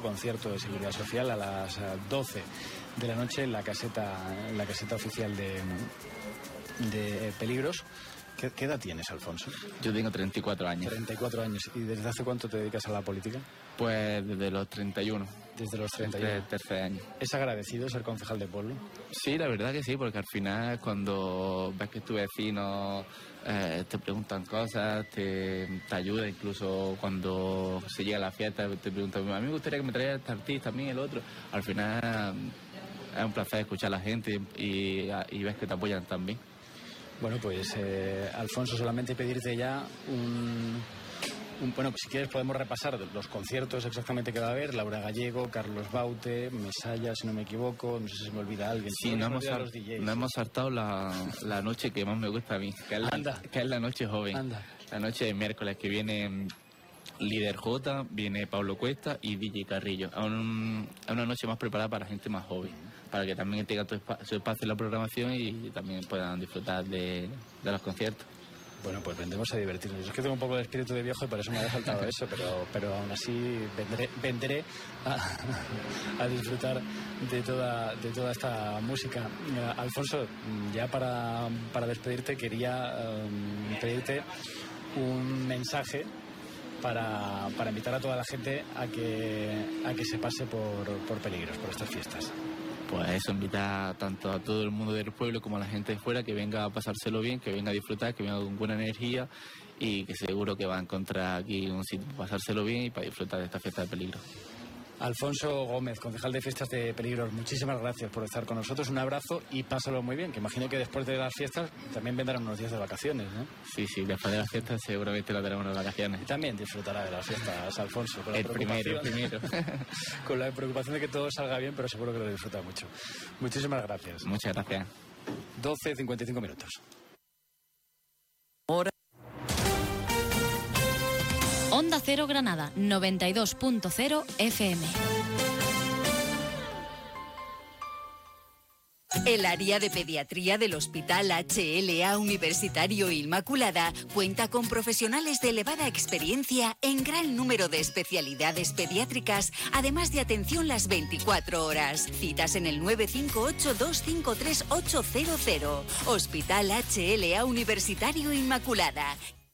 concierto de Seguridad Social a las 12 de la noche en la caseta oficial de Peligros. ¿Qué edad tienes, Alfonso? Yo tengo 34 años. 34 años. ¿Y desde hace cuánto te dedicas a la política? Pues desde los 31. Desde los 31. Desde el tercer año. ¿Es agradecido ser concejal de pueblo? Sí, la verdad que sí, porque al final cuando ves que tu vecino te preguntan cosas, te ayuda, incluso cuando se llega a la fiesta te preguntan, a mí me gustaría que me traiga este artista, a mí el otro. Al final es un placer escuchar a la gente y ves que te apoyan también. Bueno, pues Alfonso, solamente pedirte ya bueno, si quieres podemos repasar los conciertos exactamente que va a haber. Laura Gallego, Carlos Baute, Mesalla, si no me equivoco, no sé si se me olvida alguien. Sí, no hemos saltado la noche que más me gusta a mí, que es la noche joven. Anda. La noche de miércoles, que viene Líder J, viene Pablo Cuesta y DJ Carrillo. Es una noche más preparada para gente más joven, para que también tenga su espacio en la programación y también puedan disfrutar de los conciertos. Bueno, pues vendremos a divertirnos. Yo es que tengo un poco de espíritu de viejo y por eso me había faltado eso, pero aún así vendré a disfrutar de toda esta música. Alfonso, ya para despedirte quería pedirte un mensaje para invitar a toda la gente a que se pase por Peligros, por estas fiestas. Pues eso, invita tanto a todo el mundo del pueblo como a la gente de fuera que venga a pasárselo bien, que venga a disfrutar, que venga con buena energía y que seguro que va a encontrar aquí un sitio para pasárselo bien y para disfrutar de esta fiesta de Peligros. Alfonso Gómez, concejal de Fiestas de Peligros, muchísimas gracias por estar con nosotros, un abrazo y pásalo muy bien, que imagino que después de las fiestas también vendrán unos días de vacaciones, ¿no? Sí, después de las fiestas seguramente lo darán unas vacaciones. Y también disfrutará de las fiestas, Alfonso, con el primero. Con la preocupación de que todo salga bien, pero seguro que lo disfruta mucho. Muchísimas gracias. Muchas gracias. 12:55 minutos. Onda Cero Granada, 92.0 FM. El área de pediatría del Hospital HLA Universitario Inmaculada cuenta con profesionales de elevada experiencia en gran número de especialidades pediátricas, además de atención las 24 horas. Citas en el 958-253-800. Hospital HLA Universitario Inmaculada.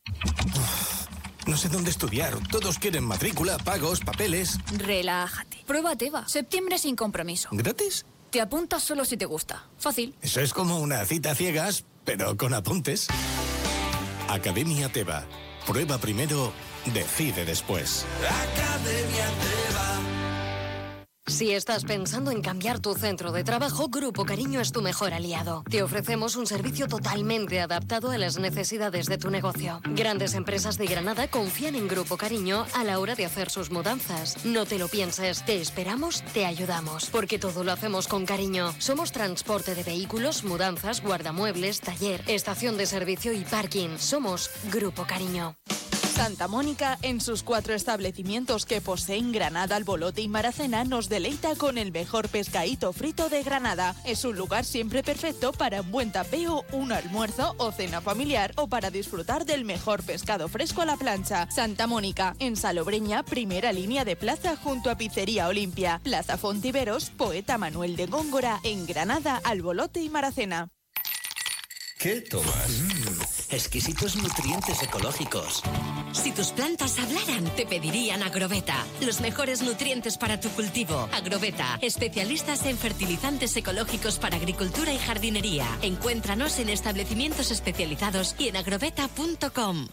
No sé dónde estudiar. Todos quieren matrícula, pagos, papeles. Relájate. Prueba Teva. Septiembre sin compromiso. ¿Gratis? Te apuntas solo si te gusta. Fácil. Eso es como una cita a ciegas, pero con apuntes. Academia Teva. Prueba primero, decide después. Academia Teva. Si estás pensando en cambiar tu centro de trabajo, Grupo Cariño es tu mejor aliado. Te ofrecemos un servicio totalmente adaptado a las necesidades de tu negocio. Grandes empresas de Granada confían en Grupo Cariño a la hora de hacer sus mudanzas. No te lo pienses, te esperamos, te ayudamos, porque todo lo hacemos con cariño. Somos transporte de vehículos, mudanzas, guardamuebles, taller, estación de servicio y parking. Somos Grupo Cariño. Santa Mónica, en sus 4 establecimientos que poseen Granada, Albolote y Maracena, nos deleita con el mejor pescadito frito de Granada. Es un lugar siempre perfecto para un buen tapeo, un almuerzo o cena familiar o para disfrutar del mejor pescado fresco a la plancha. Santa Mónica, en Salobreña, primera línea de plaza junto a Pizzería Olimpia. Plaza Fontiveros, Poeta Manuel de Góngora, en Granada, Albolote y Maracena. ¿Qué tomas? Exquisitos nutrientes ecológicos. Si tus plantas hablaran, te pedirían Agroveta. Los mejores nutrientes para tu cultivo. Agroveta, especialistas en fertilizantes ecológicos para agricultura y jardinería. Encuéntranos en establecimientos especializados y en agroveta.com.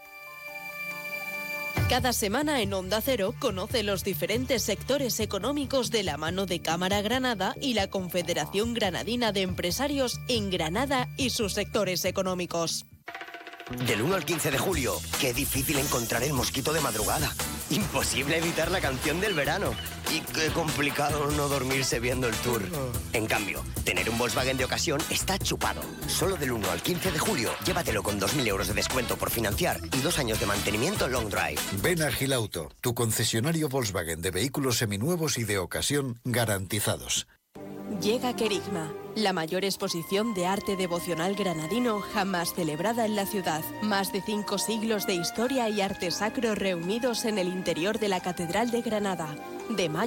Cada semana en Onda Cero conoce los diferentes sectores económicos de la mano de Cámara Granada y la Confederación Granadina de Empresarios en Granada y sus sectores económicos. Del 1 al 15 de julio, qué difícil encontrar el mosquito de madrugada. Imposible evitar la canción del verano. Y qué complicado no dormirse viendo el tour. En cambio, tener un Volkswagen de ocasión está chupado. Solo del 1 al 15 de julio, llévatelo con 2.000 euros de descuento por financiar y 2 años de mantenimiento long drive. Ven a Gilauto, tu concesionario Volkswagen de vehículos seminuevos y de ocasión garantizados. Llega Querigma, la mayor exposición de arte devocional granadino jamás celebrada en la ciudad. Más de 5 siglos de historia y arte sacro reunidos en el interior de la Catedral de Granada. De mayo